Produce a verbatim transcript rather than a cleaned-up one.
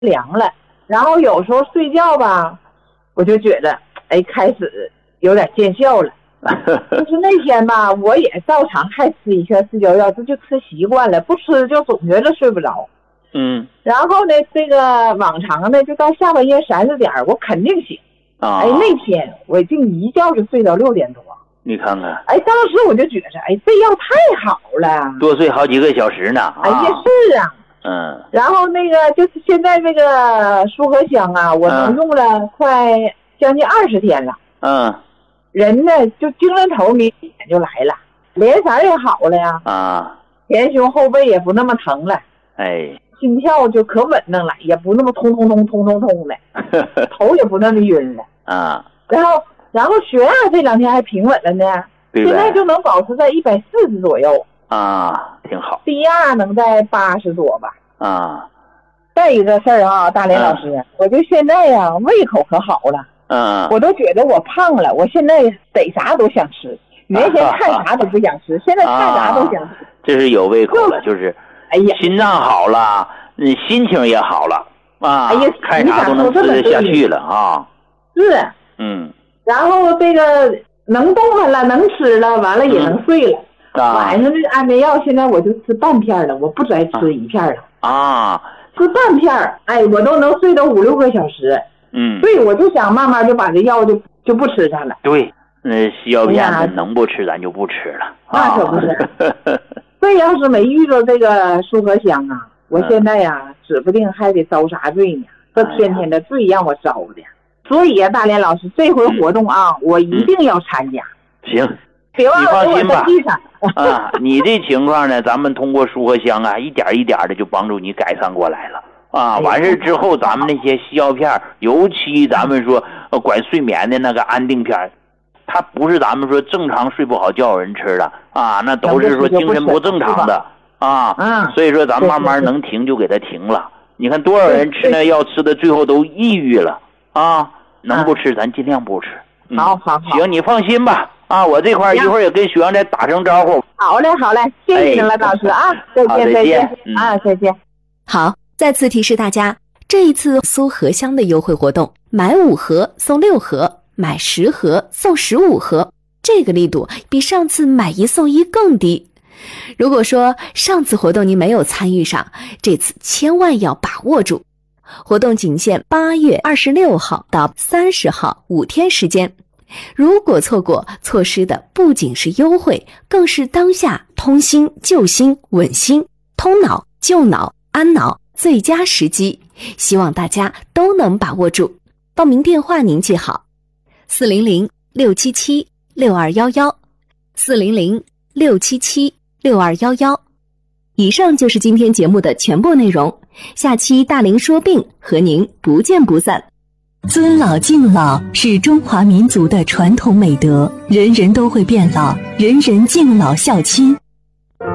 凉了。然后有时候睡觉吧，我就觉得，哎，开始有点见效了。就是那天吧，我也照常还吃一片四焦药，这就吃习惯了，不吃就总觉得睡不着。 嗯。 然后呢，这个往常呢，就到下半夜三四点，我肯定醒。 啊。 哎，那天我竟一觉就睡到六点多。 你看看。 哎，当时我就觉着，哎，这药太好了， 多睡好几个小时呢。 哎呀，是啊。 嗯。 然后那个就是现在这个舒和香啊，我能用了快将近二十天了。 嗯。 人呢就精神头明显就来了，脸色也好了呀。 啊。 前胸后背也不那么疼了。 哎。 心跳就可稳当了，也不那么通通通通通通的，头也不那么晕了。 啊。 然后然后血压这两天还平稳了呢，现在就能保持在一百四十左右。 啊，挺好。 低压能在八十多吧。 啊。 再一个事儿啊，大连老师，嗯、我就现在呀、啊，胃口可好了。 嗯。 我都觉得我胖了，我现在逮啥都想吃，原先看啥都不想吃，啊、现在看啥都想吃。啊、 这是有胃口了，就是，哎呀，心脏好了，你心情也好了啊，哎呀，看啥都能吃得下去了啊。 是。 嗯。 然后这个能动弹了，能吃了，完了也能睡了。嗯、啊。晚上这安眠药现在我就吃半片了，我不再吃一片了。 啊。 吃半片，哎，我都能睡到五六个小时。 嗯。 对，我就想慢慢就把这药就就不吃它了。 对，那西药片子能不吃咱就不吃了。 那可不是。这要是没遇到这个舒和香啊，我现在呀、啊，指不定还得遭啥罪呢。这天天的罪让我遭的。所以呀、啊，大连老师，这回活动啊，嗯、我一定要参加。 行， 别忘了给我登记上。 啊，你这情况呢，咱们通过舒和香啊，一点一点的就帮助你改善过来了。啊，完事之后，咱们那些西药片，尤其咱们说呃管睡眠的那个安定片，它不是咱们说正常睡不好觉人吃的啊，那都是说精神不正常的啊。嗯。所以说，咱慢慢能停就给它停了。你看多少人吃那药吃的最后都抑郁了啊！能不吃咱尽量不吃。 嗯、好好好。 行，你放心吧。啊，我这块一会儿也跟徐阳再打声招呼。 好嘞，好嘞，谢谢您了，老师啊，再见，再见，啊，再见。 好，再次提示大家，这一次苏和香的优惠活动，买五盒送六盒，买十盒送十五盒，这个力度比上次买一送一更低。如果说上次活动您没有参与上，这次千万要把握住。活动仅限八月二十六号到三十号五天时间。如果错过，错失的不仅是优惠，更是当下通心救心稳心通脑救脑安脑最佳时机，希望大家都能把握住。报名电话您记好：四零零六七七六二幺幺，四零零六七七六二幺幺。以上就是今天节目的全部内容，下期大龄说病和您不见不散。 尊老敬老是中华民族的传统美德，人人都会变老，人人敬老孝亲